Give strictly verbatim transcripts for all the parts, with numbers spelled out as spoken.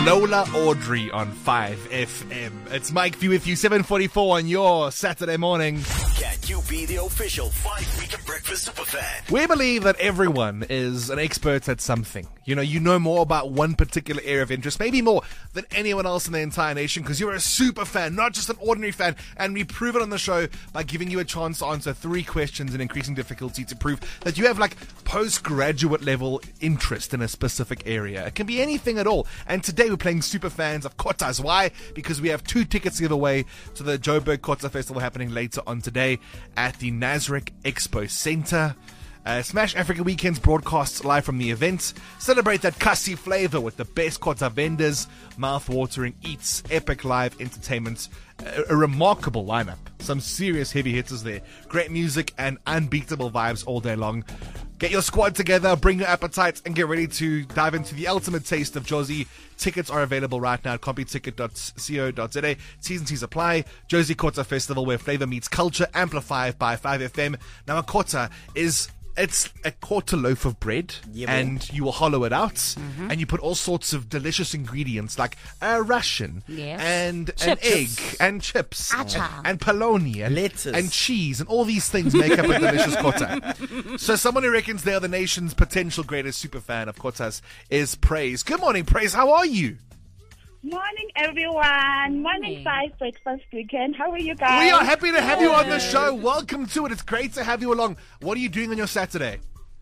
Lola Audrey on five F M. It's Mike V with you, seven forty-four on your Saturday morning. Can you be the official five Week of Breakfast Superfan? We believe that everyone is an expert at something. You know, you know more about one particular area of interest, maybe more than anyone else in the entire nation, because you're a super fan, not just an ordinary fan. And we prove it on the show by giving you a chance to answer three questions in increasing difficulty to prove that you have like postgraduate level interest in a specific area. It can be anything at all. And today we're playing super fans of Kotas. Why? Because we have two tickets to give away to the Joburg Kota Festival happening later on today at the Nasrec Expo Center. Uh, Smash Africa Weekends broadcasts live from the event. Celebrate that Kasi flavor with the best Kota vendors, mouth-watering eats, epic live entertainment, a, a remarkable lineup. Some serious heavy hitters there. Great music and unbeatable vibes all day long. Get your squad together, bring your appetites, and get ready to dive into the ultimate taste of Jozi. Tickets are available right now at computicket dot co dot za. T's and C's apply. Jozi Kota Festival, where flavor meets culture, amplified by five F M. Now, a Kota is... It's a quarter loaf of bread, Yeah, and you will hollow it out, mm-hmm. and you put all sorts of delicious ingredients like a Russian, Yes. and Chips. an egg, and chips, Acha. and, and polony, and, Lettuce. and cheese, and all these things make up a delicious kota. So someone who reckons they are the nation's potential greatest super fan of kotas is Praise. Good morning, Praise. How are you? Morning, everyone. Morning, Five Breakfast Weekend. How are you guys? We are happy to have you on the show. Welcome to it. It's great to have you along. What are you doing on your Saturday?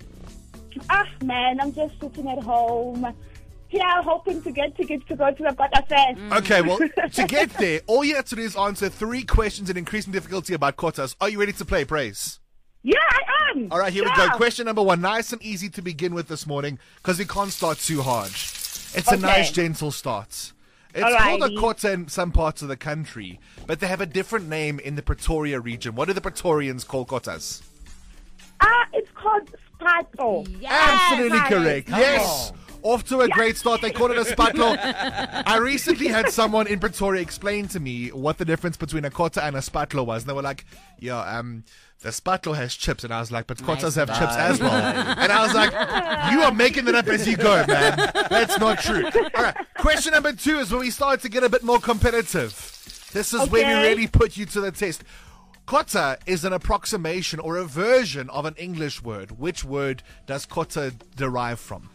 Ah, man, I'm just sitting at home. Yeah, hoping to get tickets to go to the Kota Fest. Okay, well, to get there, all you have to do is answer three questions in increasing difficulty about kotas. Are you ready to play, Praise? Yeah, I am. All right, here yeah. we go. Question number one. Nice and easy to begin with this morning because we can't start too hard. It's a Okay. nice, gentle start. It's called a Alrighty. kota in some parts of the country, but they have a different name in the Pretoria region. What do the Praetorians call kotas? Ah, it's called Spato. Absolutely Yes. correct. Come Yes. on. Off to a great start. They call it a spatlo. I recently had someone in Pretoria explain to me what the difference between a kota and a spatlo was. And they were like, yeah, um, the spatlo has chips. And I was like, but kotas have chips as well. And I was like, you are making it up as you go, man. That's not true. All right. Question number two is when we start to get a bit more competitive. This is where we Okay. really put you to the test. Kota is an approximation or a version of an English word. Which word does kota derive from?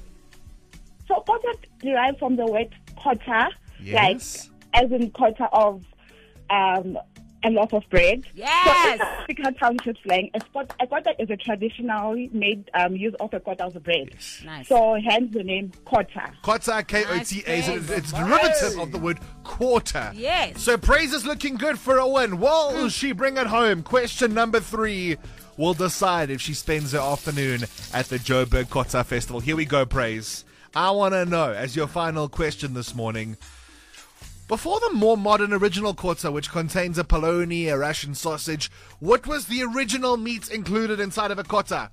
So Kota derived from the word Kota, Yes. like as in Kota of um, a loaf of bread. Yes. So in African township slang, a, spot, a Kota is a traditionally made um, use of a Kota of bread. Nice. So hence the name Kota. Kota, K O T A, Nice so it's, phrase. it's derivative of the word quarter. Yes. So Praise is looking good for a win. Will she bring it home? Question number three will decide if she spends her afternoon at the Joburg Kota Festival. Here we go, Praise. I want to know, as your final question this morning, before the more modern original kota, which contains a polony, a Russian sausage, what was the original meat included inside of a kota?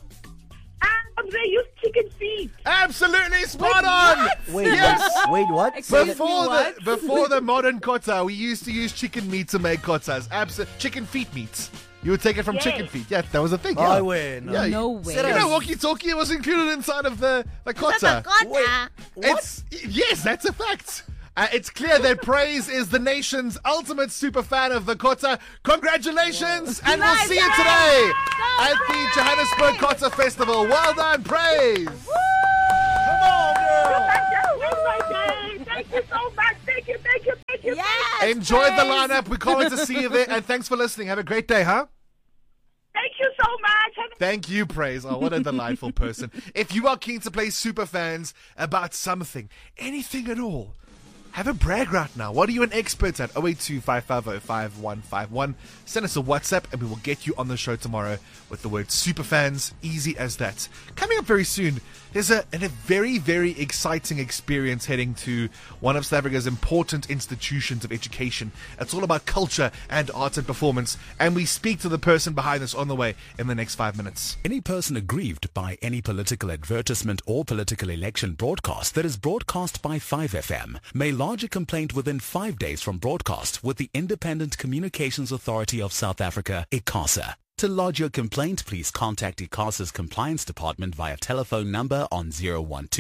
Um, they use chicken feet. Absolutely spot on! Wait, Yes. wait, what? Excuse Before me, the what? before the modern kota, we used to use chicken meat to make kotas. Abs- chicken feet meat. You would take it from Yes. chicken feet. Yeah, that was a thing. Oh, Yeah. wait, no. Yeah, No you- way. You know, walkie-talkie was included inside of the the kota. Wait, It's yes, that's a fact. Uh, it's clear that Praise is the nation's ultimate super fan of the kota. Congratulations, and we'll Nice. see you today at the Johannesburg Kota Festival. Well done, Praise. come on, girl. Thank you. Win my day. Thank you so much. Thank you, thank you, thank you. Yes. Enjoy the Praise. lineup. We can't wait to see you there, and thanks for listening. Have a great day, huh? Thank you so much. Have a- Thank you, Praise. Oh, what a delightful person. If you are keen to play super fans about something, anything at all, have a brag right now. What are you an expert at? oh eight two, five five oh, five one five one. Send us a WhatsApp and we will get you on the show tomorrow with the word superfans. Easy as that. Coming up very soon, there's a, a very, very exciting experience heading to one of South Africa's important institutions of education. It's all about culture and art and performance. And we speak to the person behind this on the way in the next five minutes. Any person aggrieved by any political advertisement or political election broadcast that is broadcast by five F M may lodge a complaint within five days from broadcast with the Independent Communications Authority of South Africa, ICASA. To lodge your complaint, please contact ICASA's Compliance Department via telephone number on zero one two,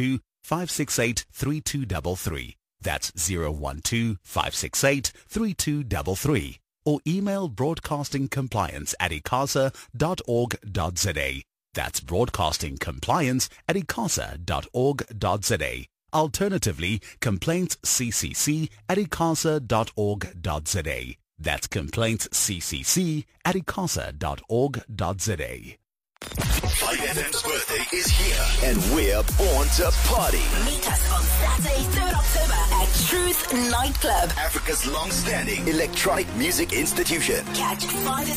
five six eight, three two three three. That's zero one two, five six eight, three two three three. Or email broadcastingcompliance at icasa dot org dot za. That's broadcastingcompliance at icasa dot org dot za. Alternatively, complaintsccc at icasa dot org dot za. That's complaintsccc at icasa dot org dot za. five F M's birthday is here, and we're born to party. Meet us on Saturday, third October at Truth Nightclub. Africa's long-standing electronic music institution. Catch five